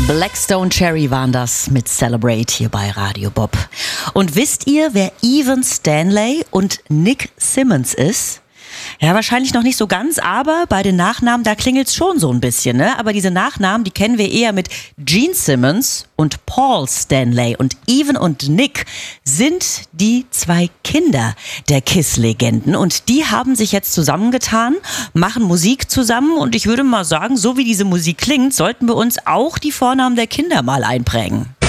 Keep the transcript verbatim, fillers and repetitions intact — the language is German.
Blackstone Cherry waren das mit Celebrate hier bei Radio Bob. Und wisst ihr, wer Evan Stanley und Nick Simmons ist? Ja, wahrscheinlich noch nicht so ganz, aber bei den Nachnamen, da klingelt's schon so ein bisschen, ne? Aber diese Nachnamen, die kennen wir eher mit Gene Simmons und Paul Stanley. Und Evan und Nick sind die zwei Kinder der Kiss-Legenden. Und die haben sich jetzt zusammengetan, machen Musik zusammen. Und ich würde mal sagen, so wie diese Musik klingt, sollten wir uns auch die Vornamen der Kinder mal einprägen.